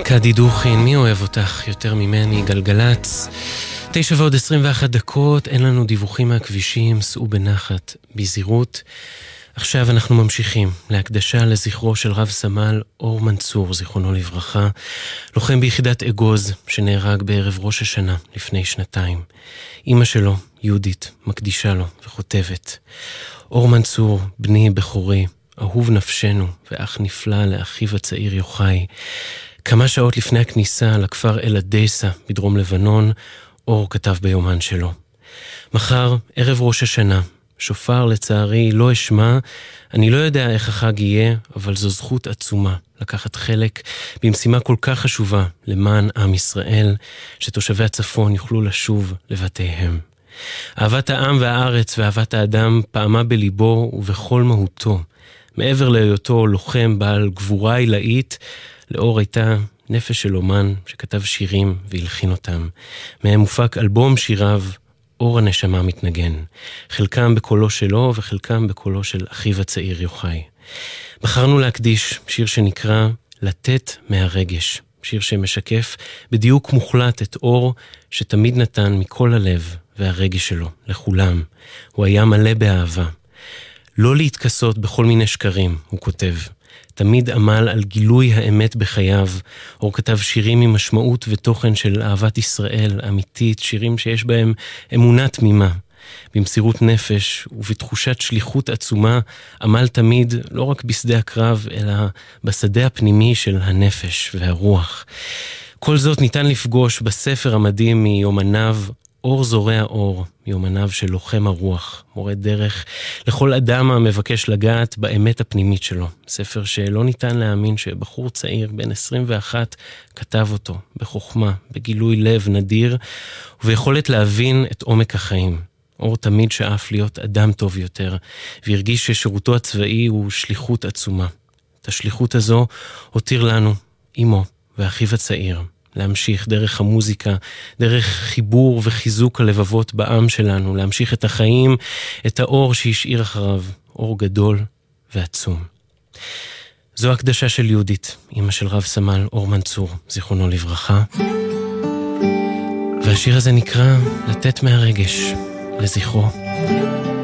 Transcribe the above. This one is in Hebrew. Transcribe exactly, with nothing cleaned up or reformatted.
קדי דוכין, מי אוהב אותך יותר ממני, גלגלץ. תשע ועוד עשרים ואחת דקות, אין לנו דיווחים מהכבישים, סעו בנחת, בזהירות. עכשיו אנחנו ממשיכים להקדשה לזכרו של רב סמל אור מנצור, זיכרונו לברכה, לוחם ביחידת אגוז שנהרג בערב ראש השנה לפני שנתיים. אמא שלו, יהודית, מקדישה לו וכותבת: אור מנצור, בני בכורי, אהוב נפשנו ואח נפלא לאחיו הצעיר יוחאי. כמה שעות לפני הכניסה לכפר אל-אדייסה בדרום לבנון, אור כתב ביומן שלו: מחר, ערב ראש השנה, שופר לצערי לא אשמע, אני לא יודע איך החג יהיה, אבל זו זכות עצומה לקחת חלק במשימה כל כך חשובה למען עם ישראל, שתושבי הצפון יוכלו לשוב לבתיהם. אהבת העם והארץ ואהבת האדם פעמה בליבו ובכל מהותו. מעבר להיותו לוחם בעל גבורה עילאית, לאור הייתה נפש של אומן שכתב שירים והלחין אותם. מהם מופק אלבום שיריו אור הנשמה מתנגן, חלקם בקולו שלו וחלקם בקולו של אחיו הצעיר יוחאי. בחרנו להקדיש שיר שנקרא לתת מהרגש, שיר שמשקף בדיוק מוחלט את אור שתמיד נתן מכל הלב והרגש שלו לכולם. הוא היה מלא באהבה. לא להתכסות בכל מיני שקרים, הוא כותב. תמיד עמל על גילוי האמת בחייו. אור כתב שירים עם משמעות ותוכן של אהבת ישראל אמיתית, שירים שיש בהם אמונה תמימה. במסירות נפש ובתחושת שליחות עצומה, עמל תמיד לא רק בשדה הקרב, אלא בשדה הפנימי של הנפש והרוח. כל זאת ניתן לפגוש בספר המדהים מיומניו, אור זורע אור, מיומניו של לוחם הרוח, מורה דרך לכל אדם המבקש לגעת באמת הפנימית שלו. ספר שלא ניתן להאמין שבחור צעיר בן עשרים ואחת כתב אותו בחוכמה, בגילוי לב נדיר, וביכולת להבין את עומק החיים. אור תמיד שאף להיות אדם טוב יותר, והרגיש ששירותו הצבאי הוא שליחות עצומה. את השליחות הזו הותיר לנו, אמו ואחיו הצעיר, להמשיך דרך המוזיקה, דרך חיבור וחיזוק הלבבות בעם שלנו, להמשיך את החיים, את האור שהשאיר אחריו, אור גדול ועצום. זו הקדשה של יהודית, אמא של רב סמל אור מנצור, זיכרונו לברכה. והשיר הזה נקרא לתת מהרגש, לזכרו.